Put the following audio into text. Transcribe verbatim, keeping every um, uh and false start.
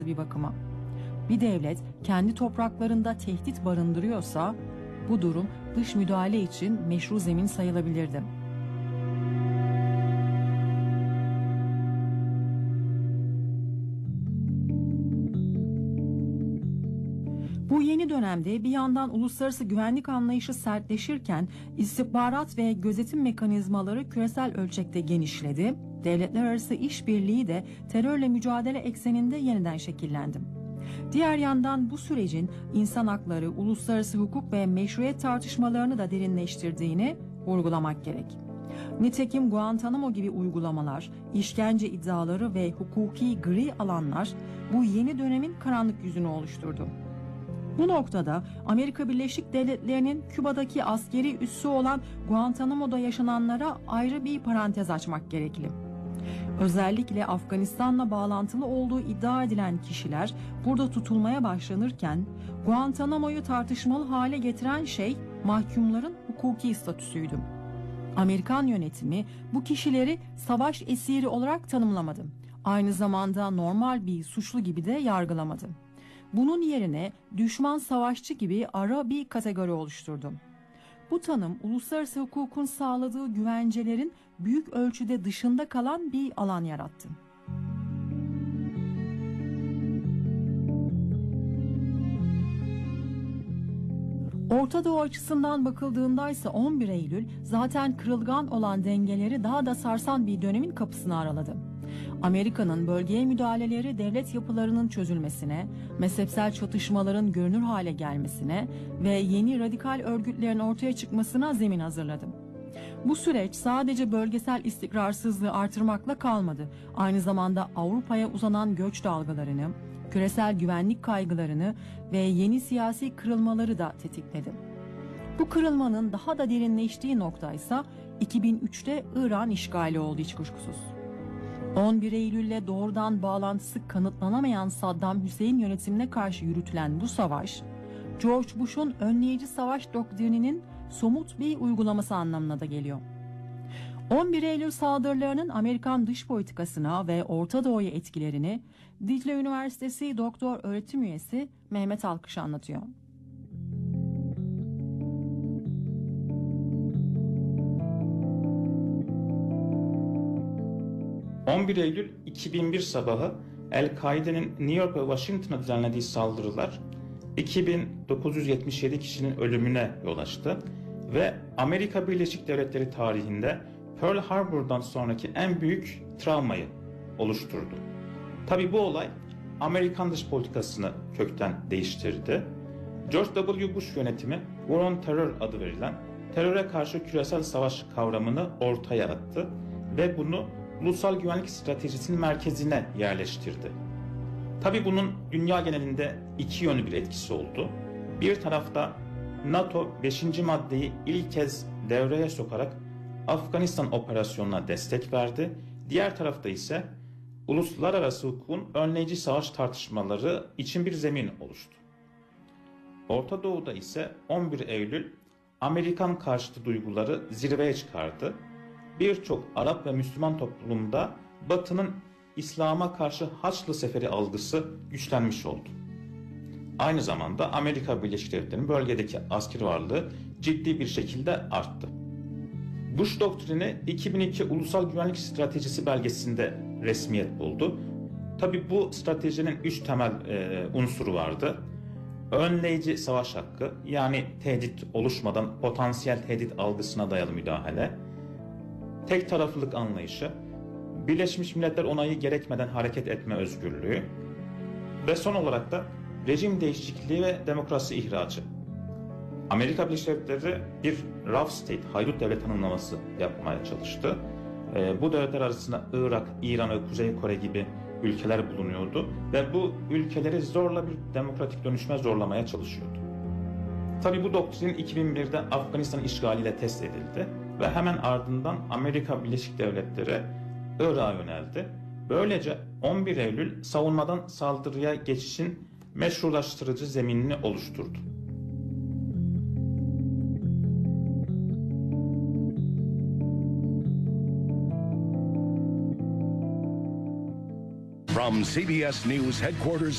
bir bakıma. Bir devlet kendi topraklarında tehdit barındırıyorsa bu durum dış müdahale için meşru zemin sayılabilirdi. Bu yeni dönemde bir yandan uluslararası güvenlik anlayışı sertleşirken istihbarat ve gözetim mekanizmaları küresel ölçekte genişledi. Devletler arası işbirliği de terörle mücadele ekseninde yeniden şekillendi. Diğer yandan bu sürecin insan hakları, uluslararası hukuk ve meşruiyet tartışmalarını da derinleştirdiğini vurgulamak gerek. Nitekim Guantanamo gibi uygulamalar, işkence iddiaları ve hukuki gri alanlar bu yeni dönemin karanlık yüzünü oluşturdu. Bu noktada Amerika Birleşik Devletleri'nin Küba'daki askeri üssü olan Guantanamo'da yaşananlara ayrı bir parantez açmak gerekli. Özellikle Afganistan'la bağlantılı olduğu iddia edilen kişiler burada tutulmaya başlanırken Guantanamo'yu tartışmalı hale getiren şey mahkumların hukuki statüsüydü. Amerikan yönetimi bu kişileri savaş esiri olarak tanımlamadı. Aynı zamanda normal bir suçlu gibi de yargılamadı. Bunun yerine düşman savaşçı gibi ara bir kategori oluşturdu. Bu tanım uluslararası hukukun sağladığı güvencelerin büyük ölçüde dışında kalan bir alan yarattı. Orta Doğu açısından bakıldığında ise on bir Eylül zaten kırılgan olan dengeleri daha da sarsan bir dönemin kapısını araladı. Amerika'nın bölgeye müdahaleleri devlet yapılarının çözülmesine, mezhepsel çatışmaların görünür hale gelmesine ve yeni radikal örgütlerin ortaya çıkmasına zemin hazırladı. Bu süreç sadece bölgesel istikrarsızlığı artırmakla kalmadı. Aynı zamanda Avrupa'ya uzanan göç dalgalarını, küresel güvenlik kaygılarını ve yeni siyasi kırılmaları da tetikledi. Bu kırılmanın daha da derinleştiği nokta ise iki bin üçte İran işgali oldu hiç kuşkusuz. on bir Eylül'le doğrudan bağlantısı kanıtlanamayan Saddam Hüseyin yönetimine karşı yürütülen bu savaş, George Bush'un önleyici savaş doktrininin somut bir uygulaması anlamına da geliyor. on bir Eylül saldırılarının Amerikan dış politikasına ve Orta Doğu'ya etkilerini Dicle Üniversitesi Doktor Öğretim Üyesi Mehmet Alkış anlatıyor. on bir Eylül iki bin bir sabahı El-Kaide'nin New York ve Washington'a düzenlediği saldırılar iki bin dokuz yüz yetmiş yedi kişinin ölümüne yol açtı ve Amerika Birleşik Devletleri tarihinde Pearl Harbor'dan sonraki en büyük travmayı oluşturdu. Tabi bu olay Amerikan dış politikasını kökten değiştirdi. George W. Bush yönetimi War on Terror adı verilen teröre karşı küresel savaş kavramını ortaya attı ve bunu ulusal güvenlik stratejisinin merkezine yerleştirdi. Tabi bunun dünya genelinde iki yönlü bir etkisi oldu. Bir tarafta NATO beşinci maddeyi ilk kez devreye sokarak Afganistan operasyonuna destek verdi. Diğer tarafta ise uluslararası hukukun önleyici savaş tartışmaları için bir zemin oluştu. Orta Doğu'da ise on bir Eylül Amerikan karşıtı duyguları zirveye çıkardı. Birçok Arap ve Müslüman toplumda Batı'nın İslam'a karşı Haçlı Seferi algısı güçlenmiş oldu. Aynı zamanda Amerika Birleşik Devletleri'nin bölgedeki askeri varlığı ciddi bir şekilde arttı. Bush doktrini iki bin iki Ulusal Güvenlik Stratejisi belgesinde resmiyet buldu. Tabi bu stratejinin üç temel e, unsuru vardı. Önleyici savaş hakkı, yani tehdit oluşmadan potansiyel tehdit algısına dayalı müdahale, tek taraflılık anlayışı, Birleşmiş Milletler onayı gerekmeden hareket etme özgürlüğü ve son olarak da rejim değişikliği ve demokrasi ihracı. Amerika Birleşik Devletleri bir rough state, haydut devlet tanımlaması yapmaya çalıştı. E, bu devletler arasında Irak, İran ve Kuzey Kore gibi ülkeler bulunuyordu ve bu ülkeleri zorla bir demokratik dönüşüme zorlamaya çalışıyordu. Tabi bu doktrin iki bin birde Afganistan işgaliyle test edildi ve hemen ardından Amerika Birleşik Devletleri Irak'a yöneldi. Böylece on bir Eylül savunmadan saldırıya geçişin meşrulaştırıcı zeminini oluşturdu. From C B S News headquarters